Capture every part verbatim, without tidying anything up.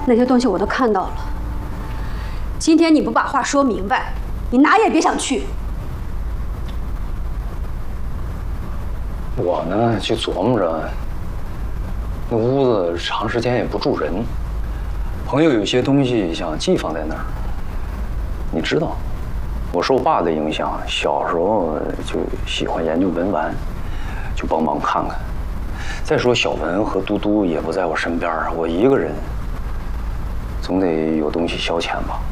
那些东西我都看到了。今天你不把话说明白，你哪也别想去。 我呢，就琢磨着，那屋子长时间也不住人，朋友有些东西想寄放在那儿。你知道，我受爸的影响，小时候就喜欢研究文玩，就帮忙看看。再说小文和嘟嘟也不在我身边，我一个人，总得有东西消遣吧。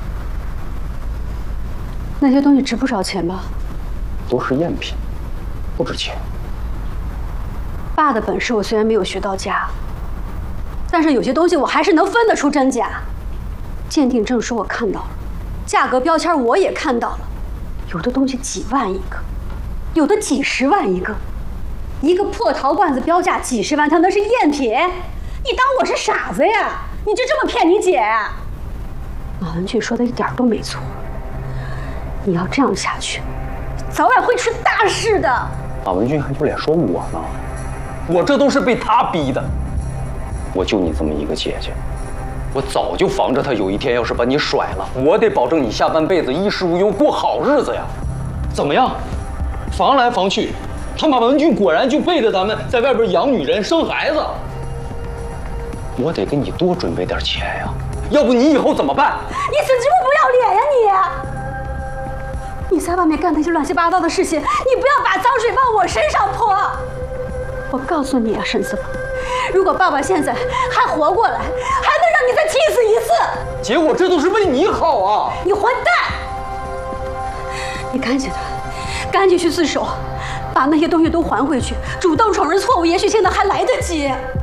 那些东西值不少钱吧？ 都是赝品，不值钱。 爸的本事我虽然没有学到家，但是有些东西我还是能分得出真假。鉴定证书我看到了，价格标签我也看到了，有的东西几万一个，有的几十万一个。一个破陶罐子标价几十万，它那是赝品？你当我是傻子呀？你就这么骗你姐？马文俊说的一点都没错。你要这样下去，早晚会出大事的。 马文俊还有脸说我呢？我这都是被他逼的。我就你这么一个姐姐，我早就防着他有一天要是把你甩了，我得保证你下半辈子衣食无忧，过好日子呀。怎么样？防来防去，他马文俊果然就背着咱们在外边养女人生孩子。我得给你多准备点钱呀，要不你以后怎么办？ 你怎么这么不要脸呀你！你在外面干那些乱七八糟的事情，你不要把脏水往我身上泼。我告诉你啊，沈思芳，如果爸爸现在还活过来，还能让你再气死一次。 姐，我这都是为你好啊！ 你混蛋！你赶紧的，赶紧去自首，把那些东西都还回去，主动承认错误，也许现在还来得及。